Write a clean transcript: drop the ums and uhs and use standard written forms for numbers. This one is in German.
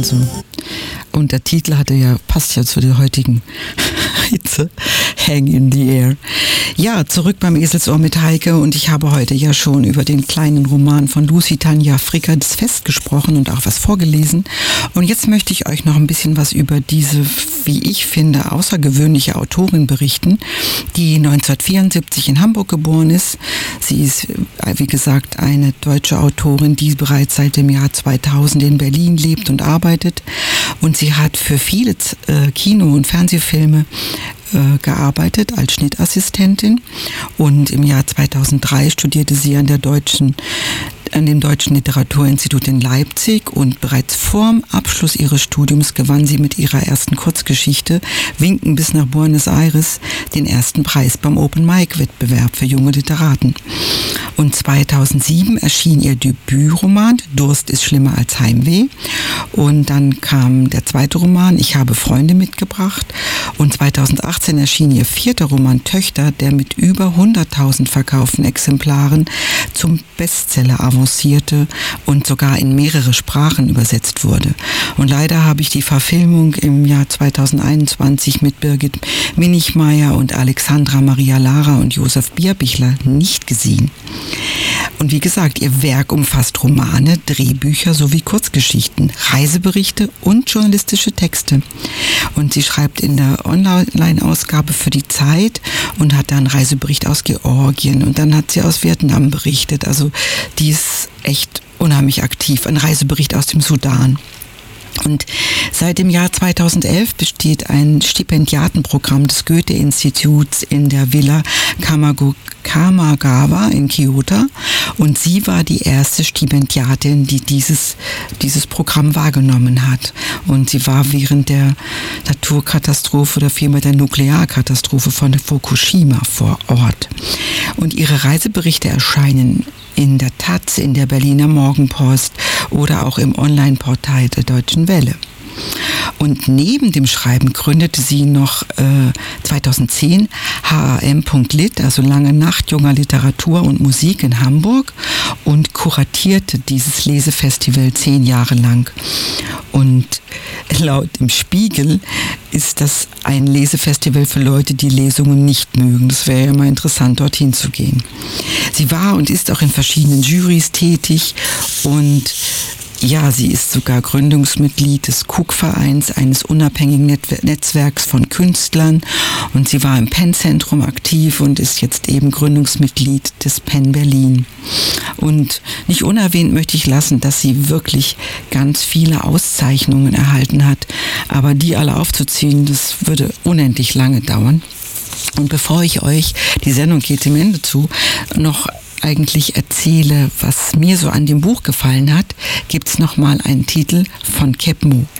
Also, und der Titel passt ja zu der heutigen Hitze. Hang in the Air. Ja, zurück beim Eselsohr mit Heike, und ich habe heute ja schon über den kleinen Roman von Lucy Tanja Frickers Fest gesprochen und auch was vorgelesen. Und jetzt möchte ich euch noch ein bisschen was über diese, wie ich finde, außergewöhnliche Autorin berichten, die 1974 in Hamburg geboren ist. Sie ist, wie gesagt, eine deutsche Autorin, die bereits seit dem Jahr 2000 in Berlin lebt und arbeitet. Und sie hat für viele Kino- und Fernsehfilme gearbeitet als Schnittassistentin, und im Jahr 2003 studierte sie an dem Deutschen Literaturinstitut in Leipzig, und bereits vorm Abschluss ihres Studiums gewann sie mit ihrer ersten Kurzgeschichte Winken bis nach Buenos Aires den ersten Preis beim Open-Mic-Wettbewerb für junge Literaten. Und 2007 erschien ihr Debütroman Durst ist schlimmer als Heimweh, und dann kam der zweite Roman Ich habe Freunde mitgebracht, und 2018 erschien ihr vierter Roman Töchter, der mit über 100.000 verkauften Exemplaren zum Bestseller avancierte und sogar in mehrere Sprachen übersetzt wurde. Und leider habe ich die Verfilmung im Jahr 2021 mit Birgit Minichmeier und Alexandra Maria Lara und Josef Bierbichler nicht gesehen. Und wie gesagt, ihr Werk umfasst Romane, Drehbücher sowie Kurzgeschichten, Reiseberichte und journalistische Texte. Und sie schreibt in der Online-Ausgabe für die Zeit und hat da einen Reisebericht aus Georgien, und dann hat sie aus Vietnam berichtet. Also die ist echt unheimlich aktiv. Ein Reisebericht aus dem Sudan. Und seit dem Jahr 2011 besteht ein Stipendiatenprogramm des Goethe-Instituts in der Villa Kamagawa in Kyoto, und sie war die erste Stipendiatin, die dieses Programm wahrgenommen hat. Und sie war während der Naturkatastrophe oder vielmehr der Nuklearkatastrophe von Fukushima vor Ort. Und ihre Reiseberichte erscheinen in der Taz, in der Berliner Morgenpost oder auch im Online-Portal der Deutschen Welle. Und neben dem Schreiben gründete sie noch 2010 HAM.lit, also Lange Nacht junger Literatur und Musik in Hamburg, und kuratierte dieses Lesefestival 10 Jahre lang. Und laut dem Spiegel ist das ein Lesefestival für Leute, die Lesungen nicht mögen. Das wäre ja mal interessant, dorthin zu gehen. Sie war und ist auch in verschiedenen Jurys tätig, und ja, sie ist sogar Gründungsmitglied des KUK-Vereins, eines unabhängigen Netzwerks von Künstlern, und sie war im PEN-Zentrum aktiv und ist jetzt eben Gründungsmitglied des PEN Berlin. Und nicht unerwähnt möchte ich lassen, dass sie wirklich ganz viele Auszeichnungen erhalten hat, aber die alle aufzuzählen, das würde unendlich lange dauern. Und bevor ich euch, die Sendung geht dem Ende zu, noch eigentlich erzähle, was mir so an dem Buch gefallen hat, gibt's nochmal einen Titel von Kep Mo.